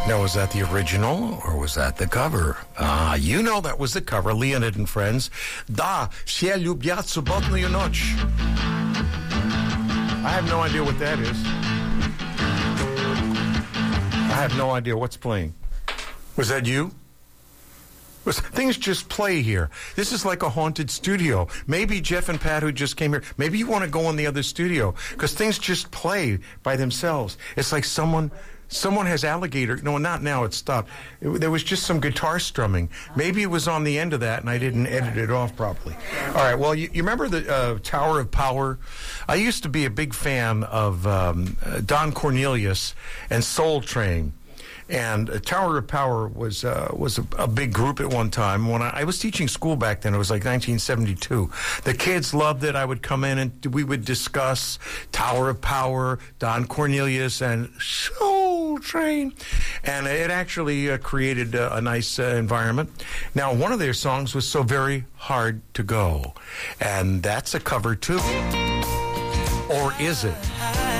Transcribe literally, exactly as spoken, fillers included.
Now, was that the original or was that the cover? Ah, you know that was the cover. Leonid and Friends. Da, się lubię sobotnią noc. I have no idea what that is. I have no idea what's playing. Was that you? Was, things just play here. This is like a haunted studio. Maybe Jeff and Pat, who just came here, maybe you want to go in the other studio because things just play by themselves. It's like someone... Someone has alligator. No, not now. It stopped. It, there was just some guitar strumming. Maybe it was on the end of that, and I didn't edit it off properly. All right. Well, you, you remember the uh, Tower of Power? I used to be a big fan of um, Don Cornelius and Soul Train. And uh, Tower of Power was uh, was a, a big group at one time. When I, I was teaching school back then, it was like nineteen seventy-two. The kids loved it. I would come in and we would discuss Tower of Power, Don Cornelius, and Soul Train. And it actually uh, created uh, a nice uh, environment. Now, one of their songs was So Very Hard to Go. And that's a cover, too. Or is it?